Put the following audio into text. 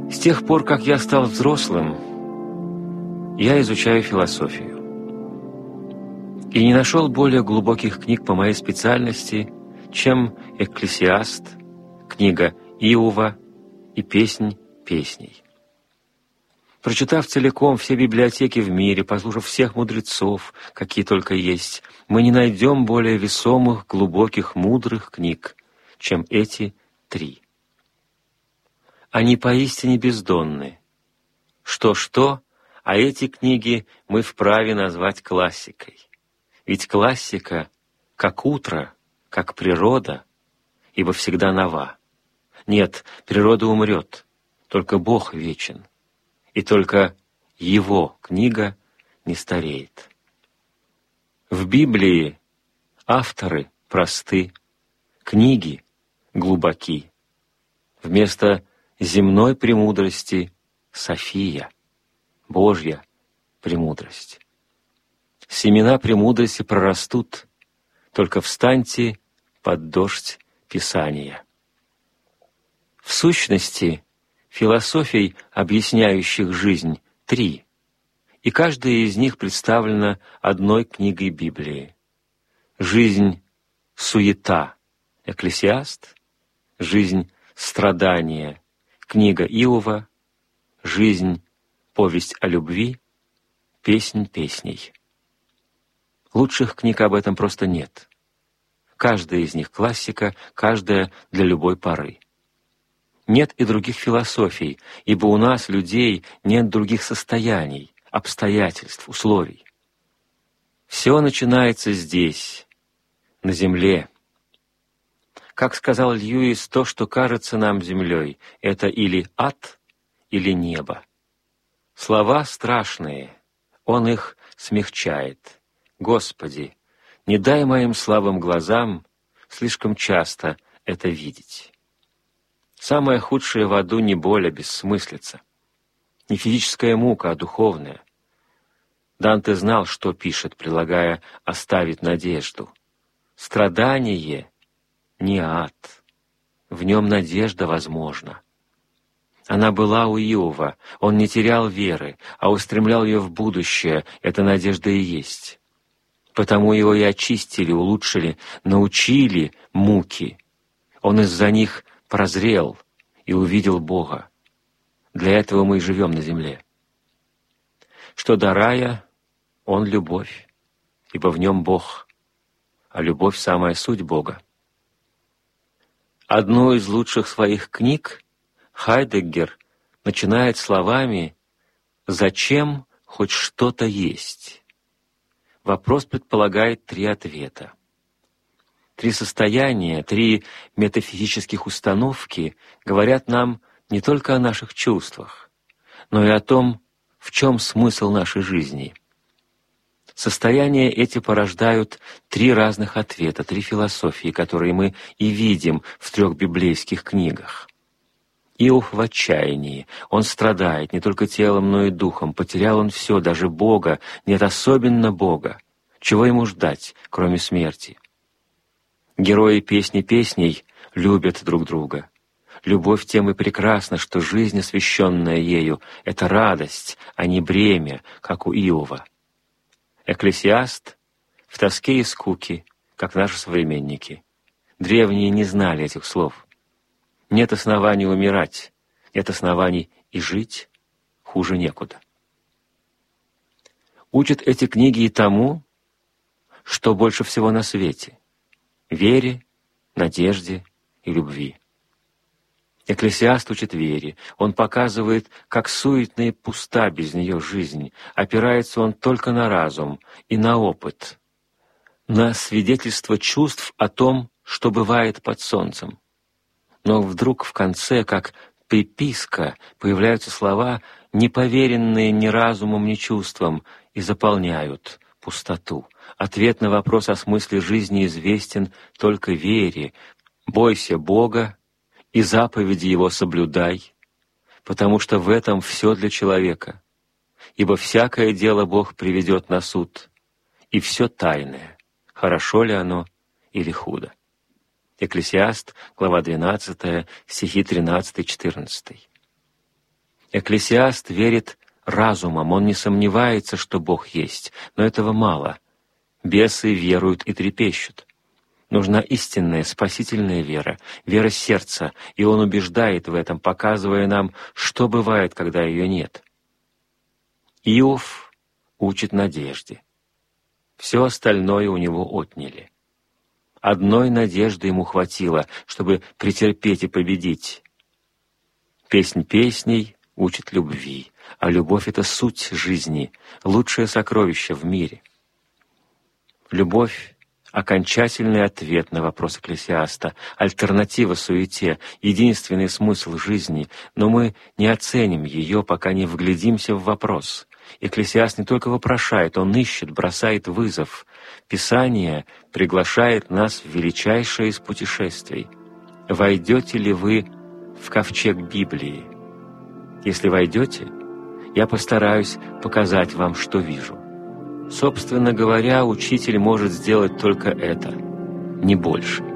С тех пор, как я стал взрослым, я изучаю философию. И не нашел более глубоких книг по моей специальности, чем «Экклесиаст», книга Иова и «Песнь песней». Прочитав целиком все библиотеки в мире, послушав всех мудрецов, какие только есть, мы не найдем более весомых, глубоких, мудрых книг, чем эти три. Они поистине бездонны. Что-что, а эти книги мы вправе назвать классикой. Ведь классика, как утро, как природа, ибо всегда нова. Нет, природа умрет, только Бог вечен, и только Его книга не стареет. В Библии авторы просты, книги глубоки. Вместо земной премудрости — София, Божья премудрость. Семена премудрости прорастут, только встаньте под дождь Писания. В сущности, философий, объясняющих жизнь, три, и каждая из них представлена одной книгой Библии. Жизнь — суета, Экклесиаст, жизнь — страдания, книга Иова, жизнь — повесть о любви, песнь песней. Лучших книг об этом просто нет. Каждая из них классика, каждая для любой поры. Нет и других философий, ибо у нас, людей, нет других состояний, обстоятельств, условий. Все начинается здесь, на земле. Как сказал Льюис, то, что кажется нам землей, это или ад, или небо. Слова страшные, он их смягчает. Господи, не дай моим слабым глазам слишком часто это видеть. Самое худшее в аду не боль, а бессмыслица. Не физическая мука, а духовная. Данте знал, что пишет, предлагая оставить надежду. Страдание не ад. В нем надежда возможна. Она была у Иова. Он не терял веры, а устремлял ее в будущее. Эта надежда и есть. Потому его и очистили, улучшили, научили муки. Он из-за них прозрел и увидел Бога. Для этого мы и живем на земле. Что до рая, он любовь, ибо в нем Бог, а любовь — самая суть Бога. Одну из лучших своих книг Хайдеггер начинает словами «Зачем хоть что-то есть?» Вопрос предполагает три ответа. Три состояния, три метафизических установки говорят нам не только о наших чувствах, но и о том, в чем смысл нашей жизни. Состояния эти порождают три разных ответа, три философии, которые мы и видим в трех библейских книгах. Иов в отчаянии, он страдает не только телом, но и духом, потерял он все, даже Бога, нет, особенно Бога. Чего ему ждать, кроме смерти? Герои песни песней любят друг друга. Любовь тем и прекрасна, что жизнь, освященная ею, — это радость, а не бремя, как у Иова. Экклесиаст в тоске и скуке, как наши современники. Древние не знали этих слов. Нет оснований умирать, нет оснований и жить хуже некуда. Учат эти книги и тому, что больше всего на свете — вере, надежде и любви. Экклесиаст учит вере, он показывает, как суетна и пуста без нее жизнь, опирается он только на разум и на опыт, на свидетельство чувств о том, что бывает под солнцем. Но вдруг в конце, как приписка, появляются слова, не поверенные ни разумом, ни чувством, и заполняют пустоту. Ответ на вопрос о смысле жизни известен только вере. «Бойся Бога и заповеди Его соблюдай, потому что в этом все для человека. Ибо всякое дело Бог приведет на суд, и все тайное, хорошо ли оно или худо». Экклесиаст, глава 12, стихи 13-14. Экклесиаст верит разумом, он не сомневается, что Бог есть, но этого мало. Бесы веруют и трепещут. Нужна истинная спасительная вера, вера сердца, и он убеждает в этом, показывая нам, что бывает, когда ее нет. Иов учит надежде. Все остальное у него отняли. Одной надежды ему хватило, чтобы претерпеть и победить. Песнь песней учит любви, а любовь — это суть жизни, лучшее сокровище в мире. Любовь — окончательный ответ на вопрос Экклесиаста, альтернатива суете, единственный смысл жизни, но мы не оценим ее, пока не вглядимся в вопрос. Экклесиаст не только вопрошает, он ищет, бросает вызов. Писание приглашает нас в величайшее из путешествий. Войдете ли вы в ковчег Библии? Если войдете, я постараюсь показать вам, что вижу. Собственно говоря, учитель может сделать только это, не больше.